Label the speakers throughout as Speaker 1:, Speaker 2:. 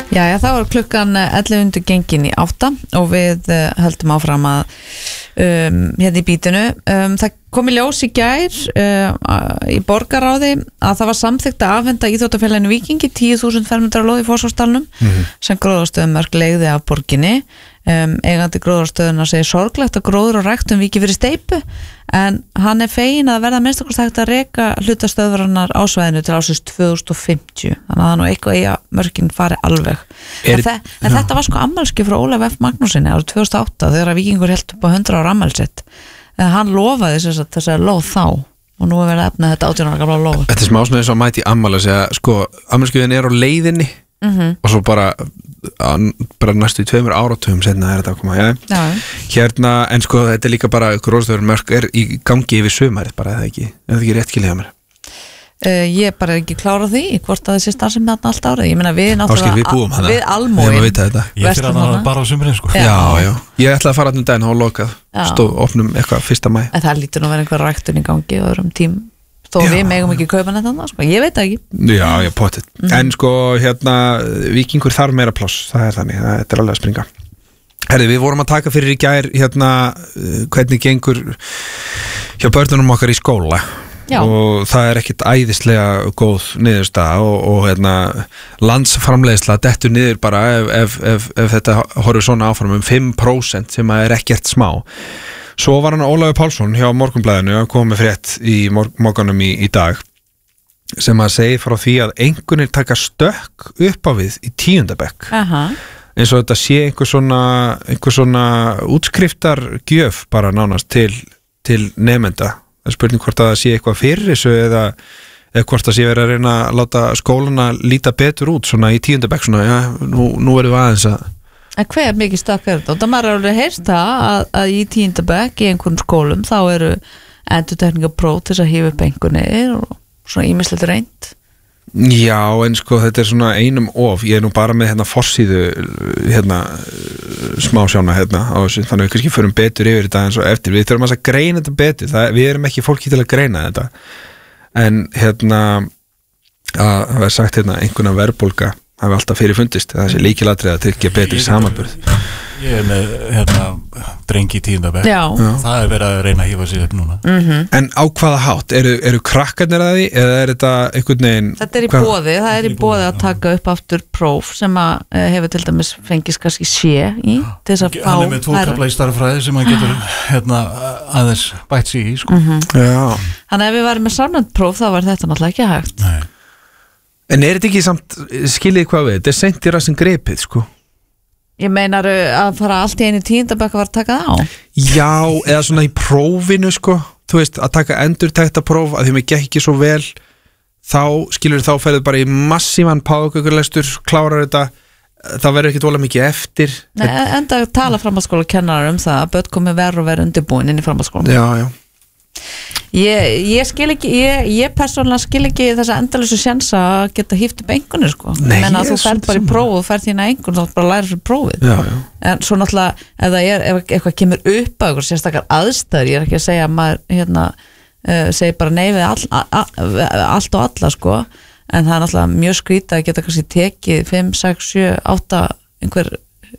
Speaker 1: Jæja, þá klukkan 11 gengin í 8 og við höldum áfram að hérna í bítinu. Það kom í ljós í gær í borgarráði að það var samþykkt að afhenda íþróttafélaginu Víkingi 10.000 fermetra lóð í Fossvogsdalnum sem gróðrarstöðumark leigði af borginni. Eigandi gróðrarstöðuna segir sorglegt að gróður og ræktun víki fyrir steypu en hann fegin að verða minnst okkur sagt að reka hlutastöðvarinnar á svæðinu til ásins 2050 þannig að það nú eitthvað í að mörkin fari alveg en þetta var sko afmælski frá Ólaf F. Magnúsinni árið 2008 þegar að Víkingur held upp á 100 ára afmælsitt en hann lofaði þessari lóð þá og nú verið að efna þetta 18 ára gamla lóð.
Speaker 2: Þetta smá svona eins og mæti afmæli að segja sko afmælskiðin á leiðinni og svo bara næstu í 2 áratugum senna þetta að koma hérna, en sko þetta líka bara gróðstöðurmörk í gangi yfir sumarið bara, eða ekki rétt skilja mér
Speaker 1: ég bara ekki klára því hvort að þessi starfsemi þarna allt árið ég meina við náttúrulega við almóin
Speaker 3: ég fyrir að það bara á sumrin sko
Speaker 2: já, ég ætlaði að fara allir daginn og lokað stóð opnum eitthvað 1. maí
Speaker 1: en það lítur nú að vera einhver ræktun í gangi og öðrum tím þó við megum ekki kaupa þetta sko. Ég veit það ekki
Speaker 2: já, potið en sko hérna Víkingur þarf meira pláss það þannig, þetta alveg að springa herri, við vorum að taka fyrir í gær hérna hvernig gengur hjá börnunum okkar í skóla og það ekkit æðislega góð niðurstaða og hérna landsframleiðsla dettur niður bara ef þetta horfir svona áfram 5% sem ekkert smá. Svo var hann Ólafur Pálsson hjá Morgunblaðinu að koma með frétt í morgunum í dag sem að segja frá því að einhvernir taka stökk upp á við í 10. bekk eins og þetta sé einhver svona útskriftargjöf bara nánast til nemenda. Það er spurning hvort að það sé eitthvað fyrir þessu eða hvort það sé verið að reyna að láta skólana líta betur út svona í 10. bekk svona, nú verðum við aðeins að
Speaker 1: En hver mikið stökk þetta? Og það maður alveg heyrst það að í 10. bekk í einhvern skólum þá eru endurtekningapróf til þess að hífa upp einhvernir og svona ýmislegt reynd.
Speaker 2: Já, en sko þetta svona einum of. Ég nú bara með forsíðu smásjána á þessu, þannig að við kannski förum betur yfir þetta eins og eftir. Við þurfum að greina þetta betur. Við erum ekki fólki til að greina þetta. En að það er sagt einhverna verðbólga hafi alltaf fyrir fundist það sé líkilatriði að tryggja betri samanburð
Speaker 3: Ég með drengi í 10. bekk það verið að reyna að hífa sig upp núna
Speaker 2: En á hvaða hátt? Eru krakkarnir að því eða þetta einhvern veginn
Speaker 1: Þetta í boði, það í boði að taka upp aftur próf sem að hefur til dæmis fengist kannski sé í til þess að fá
Speaker 3: Hann með 2 kafla í starffræði sem hann getur aðeins bætt sig í sko.
Speaker 1: Þannig ef við varum með samrænt próf þá var þetta náttúrulega ekki hægt
Speaker 3: Nei
Speaker 2: En þetta ekki samt, skiljið hvað við, þetta sent í rassin grepið, sko?
Speaker 1: Ég meinar að fara allt í einu 10. bekk að fara að taka það á?
Speaker 2: Já, eða svona í prófinu, sko, þú veist, að taka endurtekta próf, að því mig gekk ekki svo vel, þá, skilur þá ferðu bara í massívan páðgökurlestur, klárar þetta, það verður ekki dvolega mikið eftir.
Speaker 1: Nei, enda að tala framhaldsskóla kennarar það, að börn komi verð og verð undirbúin inn í framhaldsskóla.
Speaker 2: Já.
Speaker 1: Ég skil ekki ég persónulega skil ekki þessa endalösu sjensa að geta híft upp einhvernir sko. Menna að þú ferð bara í próf og ferð þína einhvern þá bara lærir fyrir prófið en svo náttúrulega ef eitthvað kemur upp á ykkur sérstakar aðstæður, ég er ekki að segja að maður segir bara nei við allt og alla sko, en það er náttúrulega mjög skrítið að geta kannski tekið 5, 6, 7, 8 einhver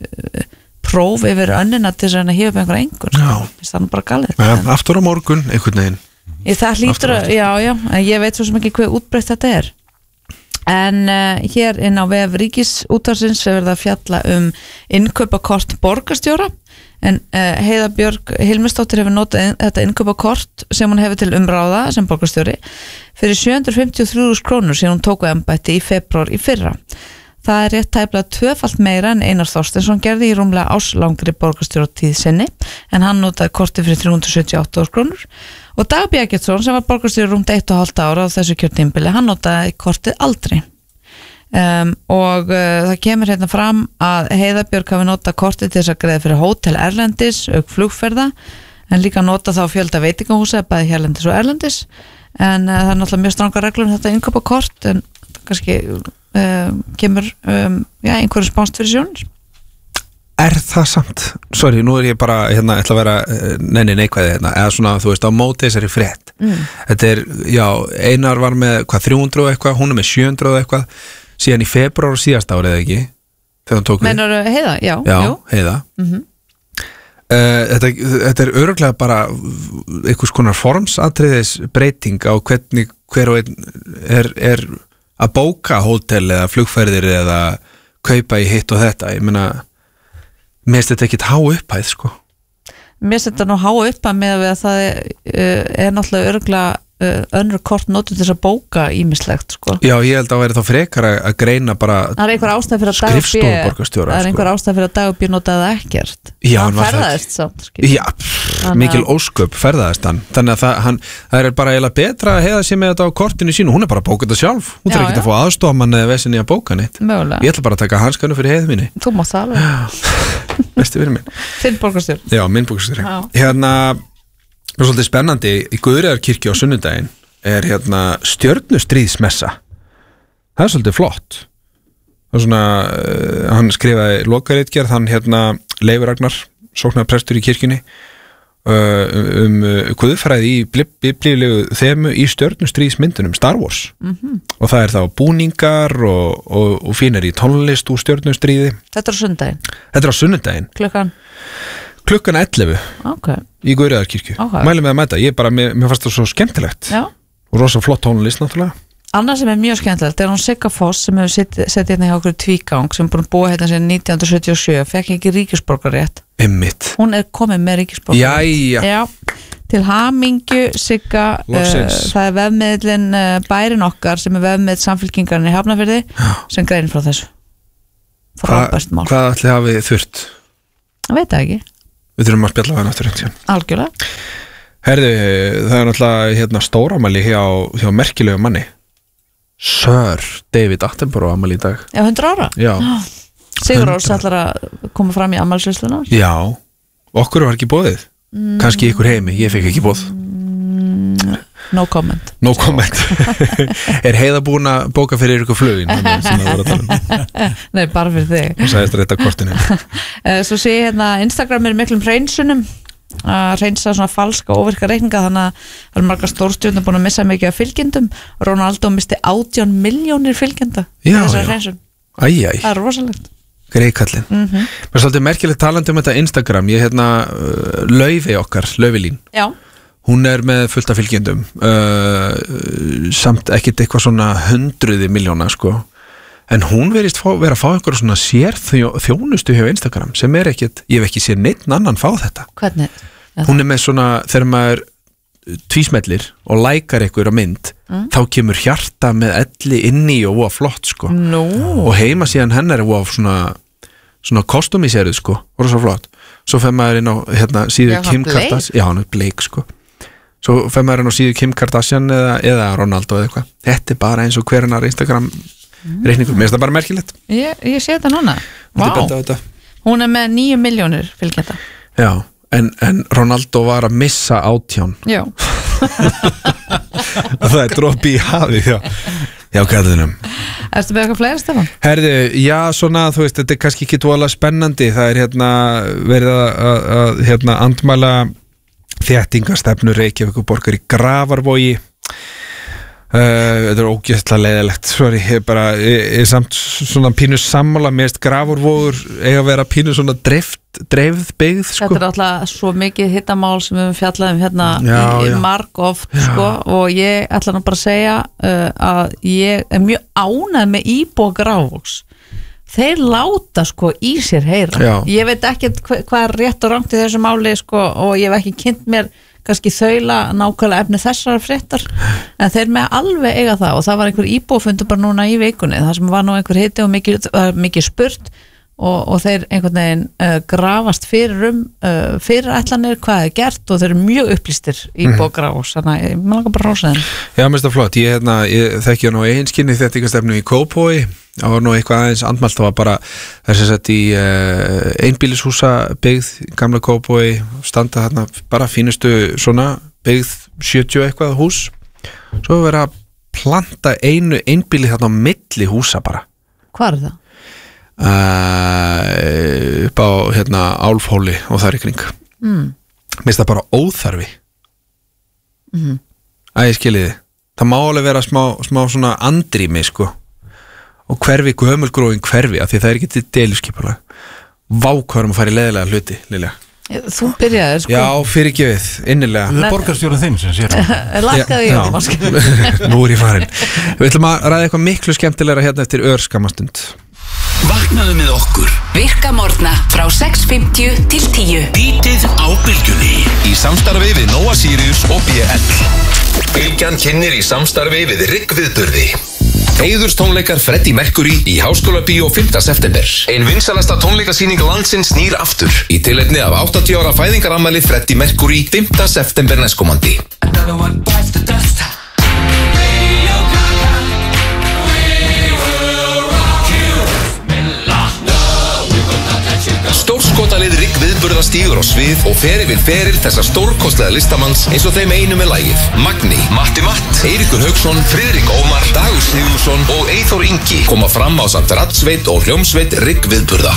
Speaker 1: próf yfir önnina til þess að hífa upp einhvern það er bara galið
Speaker 2: aftur á morgun einhvern veginn
Speaker 1: það hlýtur já, en ég veit svo sem ekki hvað útbreytt þetta er en hér inn á vef Ríkisútvarpsins er verið að fjalla innkaupakort borgarstjóra en Heiða Björg Hilmisdóttir hefur notað þetta innkaupakort sem hún hefur til umráða sem borgarstjóri fyrir 753.000 krónur síðan hún tóku embætti í febrúar í fyrra. Það er rétt tæplega 2-falt meira en Einar Þorsteinsson gerði í rúmlega áslangri borgarstjóratíð sinni en hann notaði kortið fyrir 378.000 krónur og Dag Bjargetsson sem var borgarstjóri rúmt 1,5 ára á þessu kjörtímabili, hann notaði kortið aldrei og það kemur hérna fram að Heiða Björg hafi notað kortið til þess að greiða fyrir hótel erlendis, auk flugferða en líka notað þá fjölda veitingahúsa bæði hérlendis og erlendis en það er náttúrulega mjög strangar reglur þetta innkaupakort en kannski kemur einhverju spánst fyrir sjónir
Speaker 2: Er það samt? Sorry, nú ég bara ætla að vera neikvæði eða svona, þú veist, á móti þessari frétt þetta já, Einar var með 300 og eitthvað, hún með 700 og eitthvað síðan í febrúar og síðast árið ekki þegar hann tók við.
Speaker 1: Meinarðu Heiða? Já,
Speaker 2: Heiða. Þetta örugglega bara einhvers konar formsatriðis breyting á hvernig hver og einn er að bóka hótel eða flugferðir eða kaupa í hitt og þetta. Ég meina, mér finnst þetta ekkit há upphæð, sko.
Speaker 1: Mér finnst þetta nú há upphæð með að það er náttúrulega örugglega önnur kort notur til þess að bóka ýmislegt, sko. Já,
Speaker 2: ég held að væri þá frekar að greina bara skrifstofuborgarstjóra.
Speaker 1: Það er einhver ástæð fyrir að Dagbjörn notaði ekkert.
Speaker 2: Já,
Speaker 1: hann ferðaðist samt,
Speaker 2: Já, mikil ósköp ferðaðist hann. Þannig að það er bara eiginlega betra að heiða sér með þetta á kortinu sínu. Hún er bara að bóka þetta sjálf. Hún þarf ekki að fá aðstofamann eða vesinni að bóka neitt.
Speaker 1: Mögulega.
Speaker 2: Ég ætla bara að taka hanskanu fyrir heiðu minni.
Speaker 1: Þú mátt það alveg.
Speaker 2: Besti vinur minn.
Speaker 1: Þinn borgarstjóri.
Speaker 2: Já, minn borgarstjóri. Hérna, það er svolítið spennandi, í Guðríðarkirkju á sunnudaginn er stjörnustríðsmessa. Það er svolítið flott. Það er svona, hann skrifaði lokaritgerð, hann Leifur Ragnar, sóknarprestur í kirkjunni, guðfræði í biblíulegu þemu í stjörnustríðsmyndunum Star Wars. Og það er þá búningar og fínir í tónlist úr stjörnustríði.
Speaker 1: Þetta er á sunnudaginn?
Speaker 2: Þetta er á sunnudaginn. Klukkan 11 í Guðríðarkirkju. Mælum við að mæta, mér fannst það svo skemmtilegt. Já. Og rosa flott tónlist náttúrulega.
Speaker 1: Annað sem er mjög skemmtilegt er hún Sigga Foss sem hefur sett hérna hjá okkur tvígang sem er búin að búa hérna síðan 1977, fekk ekki ríkisborgarrétt.
Speaker 2: Einmitt.
Speaker 1: Hún er komin með ríkisborgarrétt.
Speaker 2: Jæja.
Speaker 1: Já, til hamingju Sigga, það er vefmiðlinn Bærin okkar sem er vefmiðl Samfylkingarinn í Hafnarfirði sem greinir frá þessu. Frábært mál. Hvað
Speaker 2: ætli hafi þurft?
Speaker 1: Ég veit það ekki.
Speaker 2: Við þurfum að spjalla það náttúrulega.
Speaker 1: Algjörlega.
Speaker 2: Herðu, það er náttúrulega stóramæli hjá merkilegu manni. Sir David Attenborough afmæli í dag.
Speaker 1: Já, 100 ára?
Speaker 2: Já.
Speaker 1: Sigur Árs ætlar að koma fram í afmælisveisluna?
Speaker 2: Já, okkur var ekki boðið. Kannski ykkur heimi, ég fekk ekki boð.
Speaker 1: No comment.
Speaker 2: No comment. Er Heiða búin að bóka fyrir ykkur flugin?
Speaker 1: Nei, bara fyrir þig.
Speaker 2: Hún sagðist að þetta kortinu.
Speaker 1: Svo sé ég Instagram er miklum hreinsunum að hreinsa svona falska og óvirka reikninga, þannig að það er margar stórstjórnir búin að missa mikið af fylgjendum. Ronaldo misti 18 milljónir fylgjenda í þessari hreinsun. Það er rosalegt.
Speaker 2: Greikallin. Mér er svolítið merkilegt talandi um þetta Instagram. Ég Laufey okkar, Laufeylín. Já. Hún er með fullt af fylgjendum, samt ekkert eitthvað svona 100 milljóna, sko. En hún verist vera að fá einhverja svona þjónustu hjá Instagram sem er ekkert, ég hef ekki séð neitt annan fá þetta.
Speaker 1: Hvernig?
Speaker 2: Hún er með svona, þegar maður tvísmellir og lækar einhverja mynd, þá kemur hjarta með elli inni og flott, sko. Og heima síðan hennar er svona kostumiseruð, sko, og svo flott. Svo fer maður inn á síðu Kim Kardashian. Já, hann er bleik, sko. Svo fer maður inn á síðu Kim Kardashian eða Ronaldo eða eitthvað. Þetta er bara eins og hvernar Instagram reikningur. Mér finnst það bara merkilegt. Ég
Speaker 1: sé þetta núna. Vá. Hún er með 9 milljónir fylgjenda.
Speaker 2: Já, en Ronaldo var að missa 18.
Speaker 1: Já.
Speaker 2: Það er dropi í hafi, já, kallinum.
Speaker 1: Erstu með eitthvað fleiri, Stefán?
Speaker 2: Herðu, já, svona, þú veist, þetta er kannski ekki tvolega spennandi. Það er verið að andmæla þéttingastefnu Reykjavíkurborgar í Grafarvogi. Þetta er ógeðslega leiðilegt. Sorry, ég er samt svona pínu sammála. Mér finnst Grafarvogur eiga að vera pínu svona dreifð byggð, sko.
Speaker 1: Þetta er alltaf svo mikið hittamál sem við fjallaðum í marg oft, sko, og ég ætla nú bara að segja að ég er mjög ánægð með íbúa Grafarvogs. Þeir láta, sko, í sér heyra. Já. Ég veit ekki hvað er rétt og rangt í þessu máli, sko, og ég hef ekki kynnt mér kannski þaula nákvæmlega efni þessar fréttar, en þeir með alveg eiga það, og það var einhver íbúafundur bara núna í vikunni, það sem var nú einhver hiti og mikið spurt og þeir einhvern veginn grafast fyrir fyrirætlanir, hvað er gert, og þeir eru mjög upplýstir íbúa Grafarvogs, þannig að ég langar bara að hrósa þeim. Já, mér finnst það flott. Ég þekki nú eiginskinni þéttingastefnu í Kópavogi. Það var nú eitthvað aðeins andmælt. Það var bara þess að setja í einbýlishúsa byggð gamla Kópavogi, standa þarna bara fínustu svona byggð 70 eitthvað hús, svo verið að planta einbýli þarna á milli húsa bara. Hvað er það?
Speaker 2: Upp á Álfhóli og þar í kring. Mér finnst það bara óþarfi. Ég skilji þið. Það má alveg vera smá svona andrými, sko, og hverfi, gömulgróin hverfi af því það ekki til deiliskipulag. Vákvarum að fara í leiðilega hluti, Lilja.
Speaker 1: Þú byrjaði sko.
Speaker 2: Já, fyrirgefið, innilega.
Speaker 3: Það borgarstjórinn þinn sem sér
Speaker 1: Lakkaði ég
Speaker 2: Nú ég farin. Við ætlum að ræða eitthvað miklu skemmtilegra hérna eftir örskamastund.
Speaker 4: Vaknaðu með okkur.
Speaker 5: Virka morgna frá 6:50 til 10.
Speaker 4: Bítið á Bylgjunni. Í samstarfi við Nóa Sirius og BL. Bylgjan kynnir í samstarfi við Rigg Viðburði. Heiðurstónleikar Freddie Mercury í Háskólabíó 5. september. Ein vinsalasta tónleikasýning landsins snýr aftur í tilefni af 80 ára fæðingarafmæli Freddie Mercury 5. september næstkomandi. Stórskotalið Rigg Viðburða stígur á svið og fer yfir feril þessa stórkostlega listamanns eins og þeim einu með lagið. Magni, Matti Matt, Eiríkur Hauksson, Friðrik Ómar, Dagur Sigurðsson og Eyþór Ingi koma fram á samt Radsveit og hljómsveit Rigg Viðburða.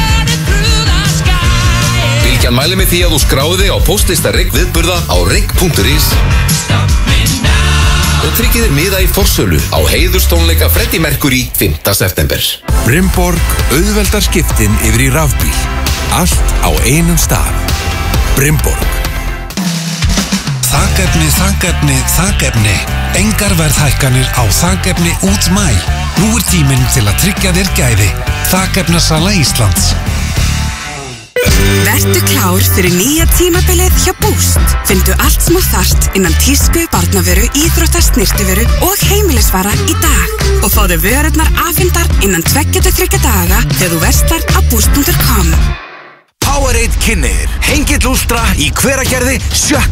Speaker 4: Bylgjan mælir með því að þú skráði á póstlista Rigg Viðburða á rigg.is og tryggið þér miða í forsölu á heiðurstónleika Freddie Mercury 5. september.
Speaker 6: Brimborg auðveldar skiptin yfir í rafbíl. Allt á einum stað. Brimborg. Þakefni. Engar verðhækkanir á þakefni út maí. Nú tíminn til að tryggja þér gæði. Þakefnasala Íslands.
Speaker 7: Vertu klár fyrir nýja tímabilið hjá Boost. Fyndu allt sem þú þarft innan tísku, barnavöru, íþrótta, snyrtivöru og heimilisvara í dag. Og fáðu vörurnar afhentar innan 2-3 daga þegar þú verslar á boost.com.
Speaker 6: Powerade kynnir Hengill Últra í Hveragerði 7.